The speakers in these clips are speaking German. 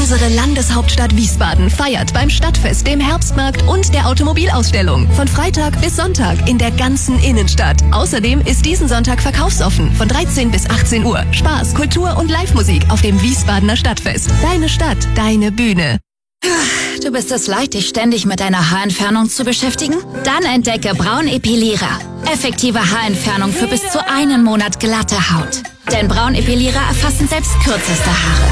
Unsere Landeshauptstadt Wiesbaden feiert beim Stadtfest, dem Herbstmarkt und der Automobilausstellung von Freitag bis Sonntag in der ganzen Innenstadt. Außerdem ist diesen Sonntag verkaufsoffen von 13 bis 18 Uhr. Spaß, Kultur und Live-Musik auf dem Wiesbadener Stadtfest. Deine Stadt, deine Bühne. Du bist es leid, dich ständig mit deiner Haarentfernung zu beschäftigen? Dann entdecke Braun Epilierer. Effektive Haarentfernung für bis zu einen Monat glatte Haut. Denn Braun Epilierer erfassen selbst kürzeste Haare.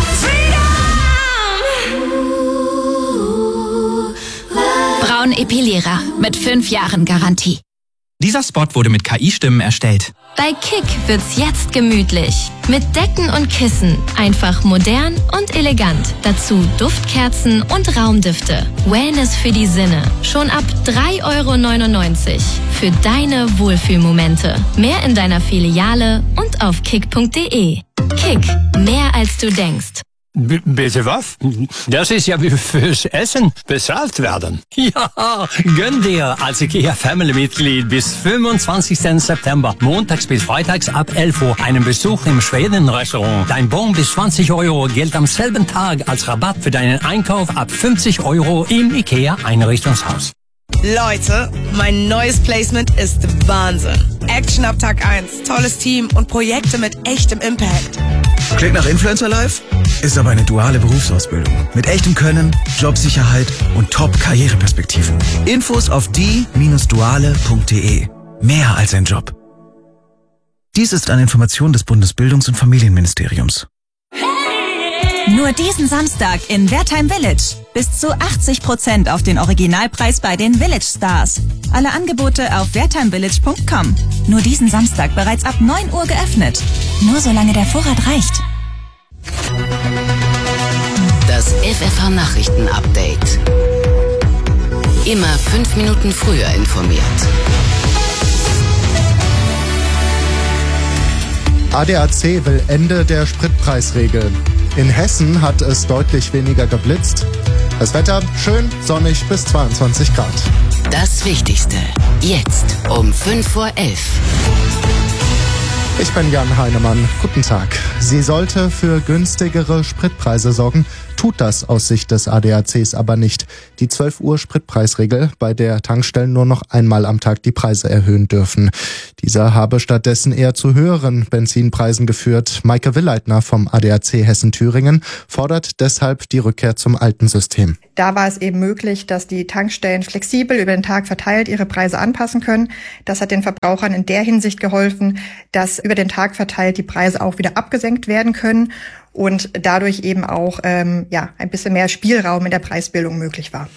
Braun Epilierer mit 5 Jahren Garantie. Dieser Spot wurde mit KI-Stimmen erstellt. Bei Kick wird's jetzt gemütlich. Mit Decken und Kissen. Einfach modern und elegant. Dazu Duftkerzen und Raumdüfte. Wellness für die Sinne. Schon ab 3,99 € für deine Wohlfühlmomente. Mehr in deiner Filiale und auf kick.de. Kick. Mehr als du denkst. Bitte was? Das ist ja wie fürs Essen bezahlt werden. Ja, gönn dir als IKEA-Family-Mitglied bis 25. September, montags bis freitags ab 11 Uhr, einen Besuch im Schweden-Restaurant. Dein Bon bis 20 € gilt am selben Tag als Rabatt für deinen Einkauf ab 50 € im IKEA-Einrichtungshaus. Leute, mein neues Placement ist Wahnsinn. Action ab Tag 1, tolles Team und Projekte mit echtem Impact. Klingt nach Influencer Life? Ist aber eine duale Berufsausbildung. Mit echtem Können, Jobsicherheit und Top-Karriereperspektiven. Infos auf die-duale.de. Mehr als ein Job. Dies ist eine Information des Bundesbildungs- und Familienministeriums. Nur diesen Samstag in Wertheim Village. Bis zu 80% auf den Originalpreis bei den Village Stars. Alle Angebote auf wertheimvillage.com. Nur diesen Samstag bereits ab 9 Uhr geöffnet. Nur solange der Vorrat reicht. Das FFH-Nachrichten-Update. Immer 5 Minuten früher informiert. ADAC will Ende der Spritpreisregel. In Hessen hat es deutlich weniger geblitzt. Das Wetter schön, sonnig bis 22 Grad. Das Wichtigste. Jetzt um 5:11 Uhr. Ich bin Jan Heinemann. Guten Tag. Sie sollte für günstigere Spritpreise sorgen, tut das aus Sicht des ADACs aber nicht. Die 12 Uhr Spritpreisregel, bei der Tankstellen nur noch einmal am Tag die Preise erhöhen dürfen. Dieser habe stattdessen eher zu höheren Benzinpreisen geführt. Maike Willeitner vom ADAC Hessen-Thüringen fordert deshalb die Rückkehr zum alten System. Da war es eben möglich, dass die Tankstellen flexibel über den Tag verteilt ihre Preise anpassen können. Das hat den Verbrauchern in der Hinsicht geholfen, dass über den Tag verteilt die Preise auch wieder abgesenkt werden können und dadurch eben auch ein bisschen mehr Spielraum in der Preisbildung möglich war.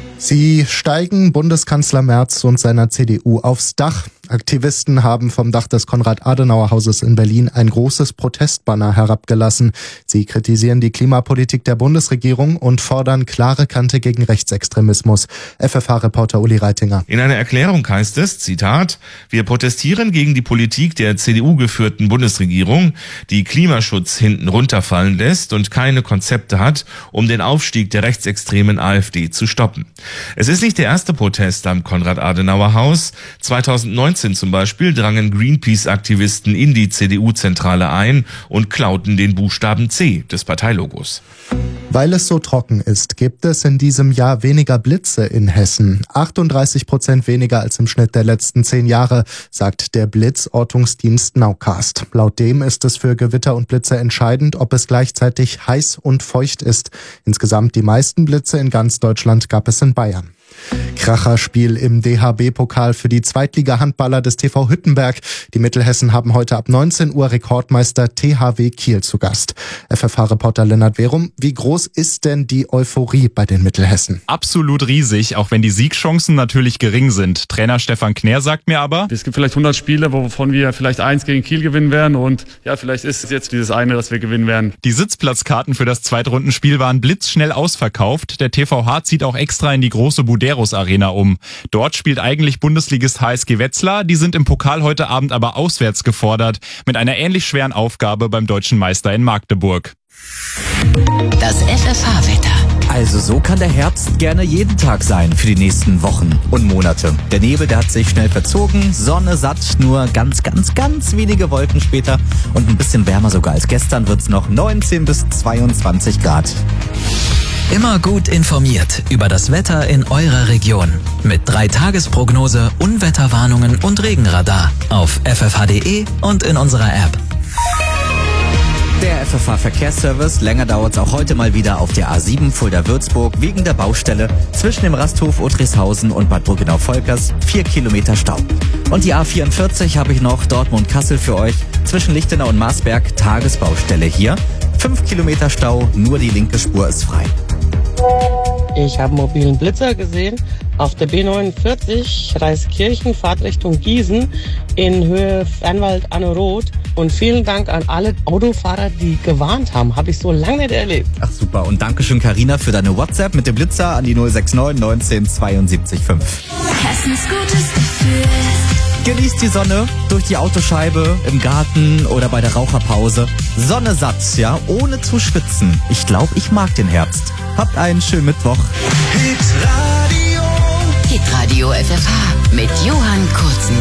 Sie steigen Bundeskanzler Merz und seiner CDU aufs Dach. Aktivisten haben vom Dach des Konrad-Adenauer-Hauses in Berlin ein großes Protestbanner herabgelassen. Sie kritisieren die Klimapolitik der Bundesregierung und fordern klare Kante gegen Rechtsextremismus. FFH-Reporter Uli Reitinger. In einer Erklärung heißt es, Zitat, wir protestieren gegen die Politik der CDU-geführten Bundesregierung, die Klimaschutz hinten runterfallen lässt und keine Konzepte hat, um den Aufstieg der rechtsextremen AfD zu stoppen. Es ist nicht der erste Protest am Konrad-Adenauer-Haus. 2019 zum Beispiel drangen Greenpeace-Aktivisten in die CDU-Zentrale ein und klauten den Buchstaben C des Parteilogos. Weil es so trocken ist, gibt es in diesem Jahr weniger Blitze in Hessen. 38% weniger als im Schnitt der letzten 10 Jahre, sagt der Blitzortungsdienst Nowcast. Laut dem ist es für Gewitter und Blitze entscheidend, ob es gleichzeitig heiß und feucht ist. Insgesamt die meisten Blitze in ganz Deutschland gab es in Bayern. Kracherspiel im DHB-Pokal für die Zweitliga-Handballer des TV Hüttenberg. Die Mittelhessen haben heute ab 19 Uhr Rekordmeister THW Kiel zu Gast. FFH-Reporter Lennart Werum, wie groß ist denn die Euphorie bei den Mittelhessen? Absolut riesig, auch wenn die Siegchancen natürlich gering sind. Trainer Stefan Knär sagt mir aber, es gibt vielleicht 100 Spiele, wovon wir vielleicht 1 gegen Kiel gewinnen werden und ja, vielleicht ist es jetzt dieses eine, das wir gewinnen werden. Die Sitzplatzkarten für das Zweitrundenspiel waren blitzschnell ausverkauft. Der TVH zieht auch extra in die große Buderus Arena um. Dort spielt eigentlich Bundesligist HSG Wetzlar. Die sind im Pokal heute Abend aber auswärts gefordert, mit einer ähnlich schweren Aufgabe beim deutschen Meister in Magdeburg. Das FFH-Wetter. Also so kann der Herbst gerne jeden Tag sein für die nächsten Wochen und Monate. Der Nebel, der hat sich schnell verzogen, Sonne satt, nur ganz wenige Wolken später und ein bisschen wärmer sogar als gestern wird's noch 19 bis 22 Grad. Immer gut informiert über das Wetter in eurer Region. Mit 3-Tages-Prognose, Unwetterwarnungen und Regenradar auf ffh.de und in unserer App. Der FFH-Verkehrsservice, länger dauert es auch heute mal wieder auf der A7 Fulda-Würzburg wegen der Baustelle zwischen dem Rasthof Uttrichshausen und Bad Brückenau-Volkers, 4 Kilometer Stau. Und die A44 habe ich noch, Dortmund-Kassel für euch, zwischen Lichtenau und Marsberg, Tagesbaustelle hier. 5 Kilometer Stau, nur die linke Spur ist frei. Ich habe einen mobilen Blitzer gesehen auf der B49 Reiskirchen, Fahrtrichtung Gießen in Höhe Fernwald-Anne-Roth. Und vielen Dank an alle Autofahrer, die gewarnt haben. Habe ich so lange nicht erlebt. Ach super. Und Dankeschön, Carina, für deine WhatsApp mit dem Blitzer an die 069 19 72 5. Hessens gutes Gefühl. Genießt die Sonne durch die Autoscheibe, im Garten oder bei der Raucherpause. Sonne satt, ja, ohne zu schwitzen. Ich glaube, ich mag den Herbst. Habt einen schönen Mittwoch. Hitradio FFH mit Johann Kurzen.